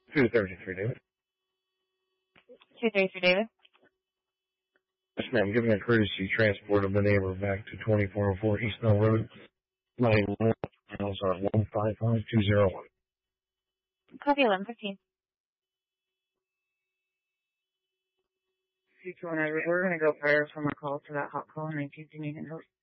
233, David. 233, David. Yes, ma'am. Giving a courtesy transport of the neighbor back to 2404 East Mill Road. Line 1 miles on 155201. Copy 1115. We're going to go fire from a call to that hot call, and if you need help.